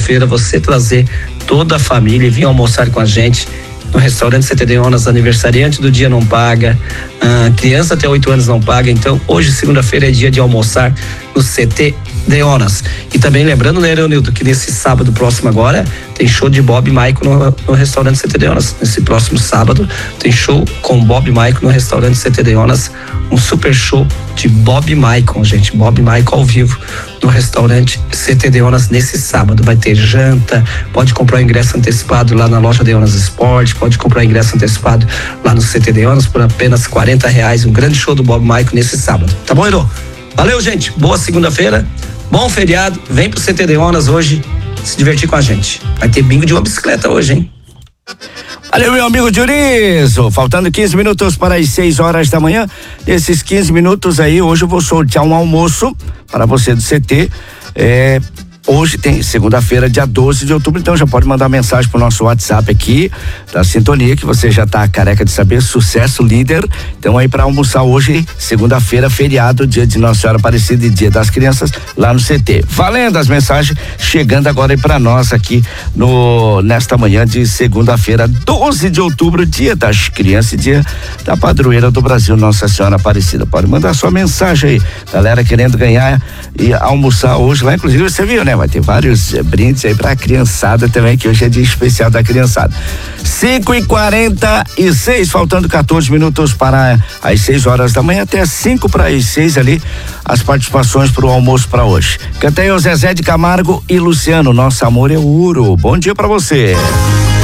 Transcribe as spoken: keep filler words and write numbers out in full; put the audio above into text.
segunda-feira você trazer toda a família e vir almoçar com a gente no restaurante C T Deonas. Aniversariante do dia não paga, ah, criança até oito anos não paga. Então hoje, segunda-feira, é dia de almoçar no C T Deonas. E também lembrando, né, Leonildo, que nesse sábado próximo agora tem show de Bob Maico no, no restaurante C T Deonas. Nesse próximo sábado tem show com Bob Maico no restaurante C T Deonas. Um super show de Bob Maico, gente. Bob Maico ao vivo no restaurante C T Deonas nesse sábado. Vai ter janta, pode comprar o ingresso antecipado lá na loja Deonas Esporte, pode comprar o ingresso antecipado lá no C T Deonas por apenas quarenta reais. Um grande show do Bob Maico nesse sábado. Tá bom, Herô? Valeu, gente. Boa segunda-feira. Bom feriado. Vem pro C T Deonas hoje se divertir com a gente. Vai ter bingo de uma bicicleta hoje, hein? Valeu, meu amigo Dionísio. Faltando quinze minutos para as seis horas da manhã. Esses quinze minutos aí, hoje eu vou sortear um almoço para você do C T. É, hoje tem segunda-feira, dia doze de outubro, então já pode mandar mensagem pro nosso WhatsApp aqui da Sintonia, que você já tá careca de saber, Sucesso Líder. Então aí para almoçar hoje, segunda-feira, feriado, dia de Nossa Senhora Aparecida e dia das crianças, lá no C T. Valendo as mensagens, chegando agora aí para nós aqui no nesta manhã de segunda-feira, doze de outubro, dia das crianças e dia da padroeira do Brasil, Nossa Senhora Aparecida. Pode mandar sua mensagem aí, galera querendo ganhar e almoçar hoje lá, inclusive você viu, né? Vai ter vários eh, brindes aí pra criançada também, que hoje é dia especial da criançada. cinco e quarenta e seis, faltando quatorze minutos para as seis horas da manhã, até cinco para as seis ali, as participações pro almoço para hoje. Cantei o Zezé de Camargo e Luciano, Nosso Amor é Ouro. Bom dia para você.